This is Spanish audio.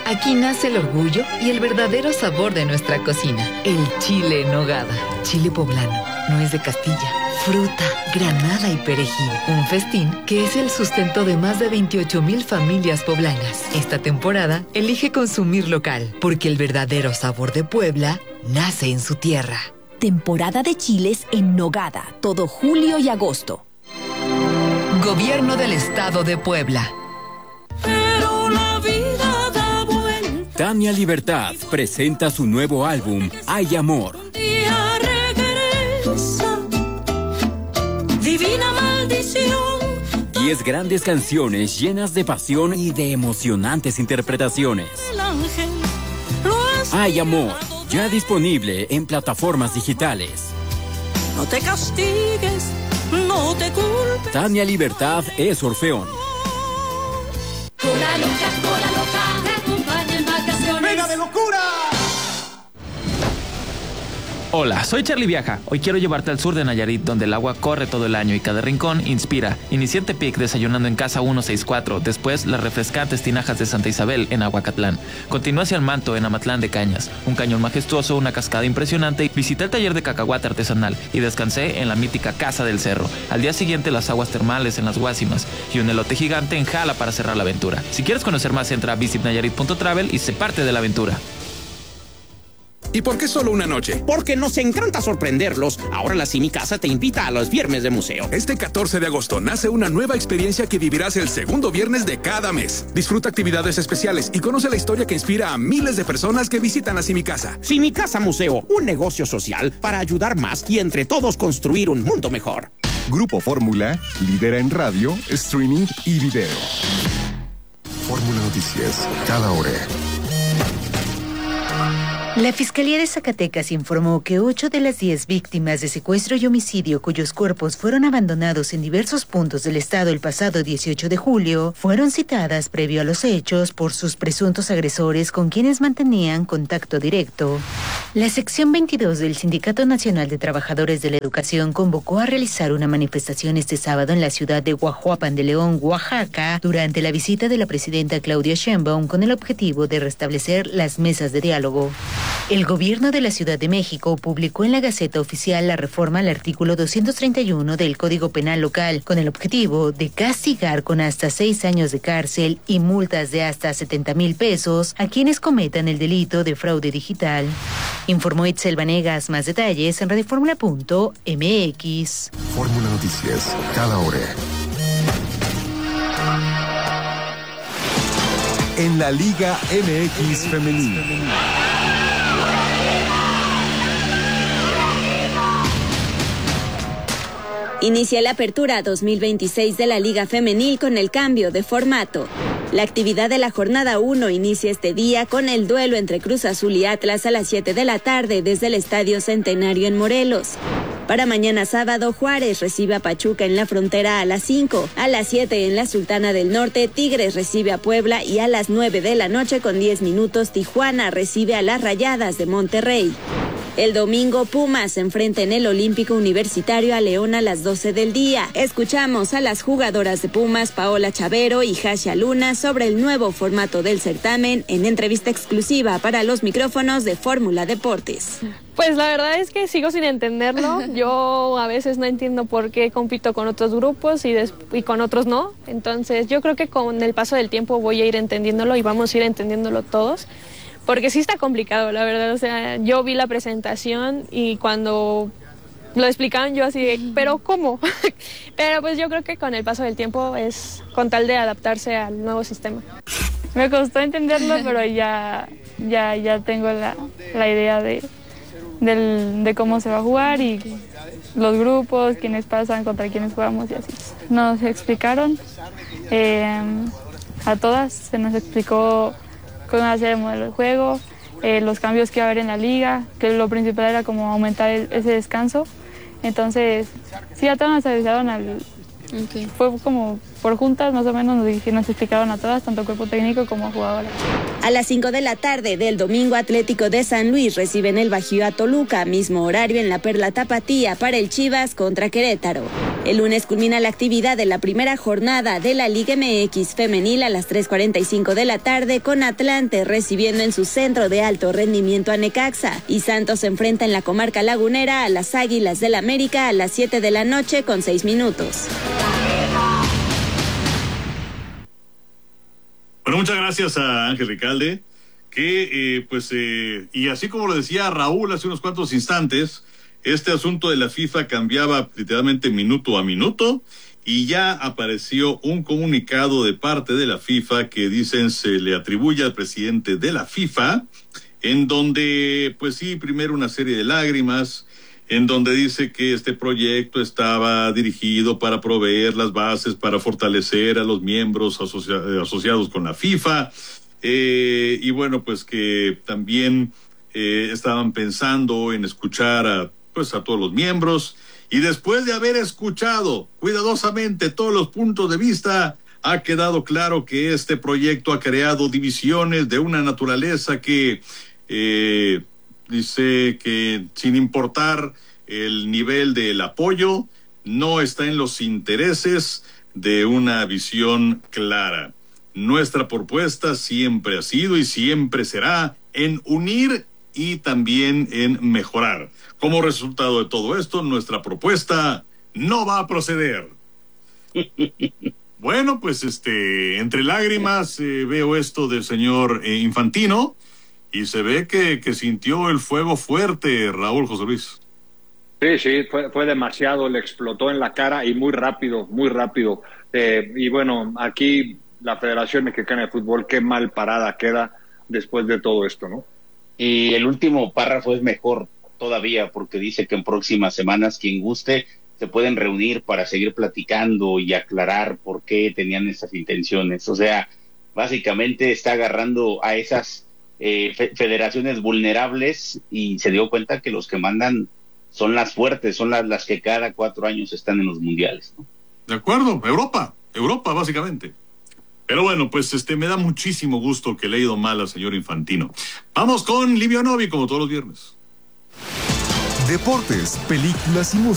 Aquí nace el orgullo y el verdadero sabor de nuestra cocina. El chile en nogada. Chile poblano, nuez de Castilla, fruta, granada y perejil. Un festín que es el sustento de más de 28,000 familias poblanas. Esta temporada, elige consumir local, porque el verdadero sabor de Puebla nace en su tierra. Temporada de chiles en nogada, todo julio y agosto. Gobierno del Estado de Puebla. Tania Libertad presenta su nuevo álbum, Hay Amor. Divina maldición. 10 grandes canciones llenas de pasión y de emocionantes interpretaciones. Hay Amor, ya disponible en plataformas digitales. No te castigues, no te culpes. Tania Libertad es Orfeón. Cola loca, te acompaña en vacaciones. ¡Venga de locura! Hola, soy Charlie Viaja. Hoy quiero llevarte al sur de Nayarit, donde el agua corre todo el año y cada rincón inspira. Inicié en Tepic desayunando en Casa 164, después las refrescantes tinajas de Santa Isabel en Aguacatlán. Continué hacia el Manto en Amatlán de Cañas, un cañón majestuoso, una cascada impresionante. Visité el taller de cacahuate artesanal y descansé en la mítica Casa del Cerro. Al día siguiente las aguas termales en las Guásimas y un elote gigante en Jala para cerrar la aventura. Si quieres conocer más, entra a visitnayarit.travel y sé parte de la aventura. ¿Y por qué solo una noche? Porque nos encanta sorprenderlos. Ahora la Simi Casa te invita a los viernes de museo. Este 14 de agosto nace una nueva experiencia que vivirás el segundo viernes de cada mes. Disfruta actividades especiales y conoce la historia que inspira a miles de personas que visitan la Simi Casa. Simi Casa Museo, un negocio social para ayudar más y entre todos construir un mundo mejor. Grupo Fórmula lidera en radio, streaming y video. Fórmula Noticias, cada hora. La Fiscalía de Zacatecas informó que 8 de las 10 víctimas de secuestro y homicidio cuyos cuerpos fueron abandonados en diversos puntos del estado el pasado 18 de julio fueron citadas previo a los hechos por sus presuntos agresores con quienes mantenían contacto directo. La sección 22 del Sindicato Nacional de Trabajadores de la Educación convocó a realizar una manifestación este sábado en la ciudad de Guajuapan de León, Oaxaca, durante la visita de la presidenta Claudia Sheinbaum con el objetivo de restablecer las mesas de diálogo. El gobierno de la Ciudad de México publicó en la Gaceta Oficial la reforma al artículo 231 del Código Penal local con el objetivo de castigar con hasta 6 años de cárcel y multas de hasta 70,000 pesos a quienes cometan el delito de fraude digital. Informó Itzel Vanegas. Más detalles en radioformula.mx. Fórmula Noticias, cada hora. En la Liga MX Femenil. Inicia la apertura 2026 de la Liga Femenil con el cambio de formato. La actividad de la jornada 1 inicia este día con el duelo entre Cruz Azul y Atlas a las 7 de la tarde desde el Estadio Centenario en Morelos. Para mañana sábado, Juárez recibe a Pachuca en la Frontera a las 5. A las 7 en la Sultana del Norte, Tigres recibe a Puebla y a las 9 de la noche con 10 minutos, Tijuana recibe a las Rayadas de Monterrey. El domingo, Pumas se enfrenta en el Olímpico Universitario a León a las 12 del día. Escuchamos a las jugadoras de Pumas, Paola Chavero y Jasha Luna, sobre el nuevo formato del certamen en entrevista exclusiva para los micrófonos de Fórmula Deportes. Pues la verdad es que sigo sin entenderlo. Yo a veces no entiendo por qué compito con otros grupos y con otros no. Entonces yo creo que con el paso del tiempo voy a ir entendiéndolo y vamos a ir entendiéndolo todos. Porque sí está complicado, la verdad. O sea, yo vi la presentación y cuando lo explicaban yo así de, ¿pero cómo? Pero pues yo creo que con el paso del tiempo es con tal de adaptarse al nuevo sistema. Me costó entenderlo, pero ya tengo la idea de cómo se va a jugar y los grupos, quiénes pasan, contra quiénes jugamos y así. Nos explicaron, a todas se nos explicó cómo hacer el modelo de juego, los cambios que iba a haber en la liga, que lo principal era como aumentar ese descanso. Entonces, sí, a todas nos avisaron, fue como por juntas más o menos, nos explicaron a todas, tanto cuerpo técnico como jugadoras. A las 5 de la tarde del domingo, Atlético de San Luis recibe en el Bajío a Toluca, mismo horario en la Perla Tapatía para el Chivas contra Querétaro. El lunes culmina la actividad de la primera jornada de la Liga MX femenil a las 3:45 de la tarde, con Atlante recibiendo en su centro de alto rendimiento a Necaxa, y Santos se enfrenta en la comarca lagunera a las Águilas del América a las 7 de la noche con 6 minutos. Bueno, muchas gracias a Ángel Recalde, que y así como lo decía Raúl hace unos cuantos instantes, este asunto de la FIFA cambiaba literalmente minuto a minuto, y ya apareció un comunicado de parte de la FIFA que dicen se le atribuye al presidente de la FIFA, en donde, pues sí, primero una serie de lágrimas, en donde dice que este proyecto estaba dirigido para proveer las bases para fortalecer a los miembros asociados con la FIFA, y bueno, pues que también estaban pensando en escuchar a todos los miembros, y después de haber escuchado cuidadosamente todos los puntos de vista, ha quedado claro que este proyecto ha creado divisiones de una naturaleza que dice que, sin importar el nivel del apoyo, no está en los intereses de una visión clara. Nuestra propuesta siempre ha sido y siempre será en unir y también en mejorar. Como resultado de todo esto, nuestra propuesta no va a proceder. Bueno, pues entre lágrimas veo esto del señor Infantino, y se ve que sintió el fuego fuerte, Raúl José Luis. Sí, fue demasiado, le explotó en la cara, y muy rápido. Y bueno, aquí la Federación Mexicana de Fútbol, qué mal parada queda después de todo esto, ¿no? Y el último párrafo es mejor todavía, porque dice que en próximas semanas, quien guste, se pueden reunir para seguir platicando y aclarar por qué tenían esas intenciones. O sea, básicamente está agarrando a esas federaciones vulnerables, y se dio cuenta que los que mandan son las fuertes, son las que cada 4 años están en los mundiales, ¿no? De acuerdo, Europa básicamente. Pero bueno, pues me da muchísimo gusto que le haya ido mal al señor Infantino. Vamos con Livio Novi, como todos los viernes. Deportes, películas y música.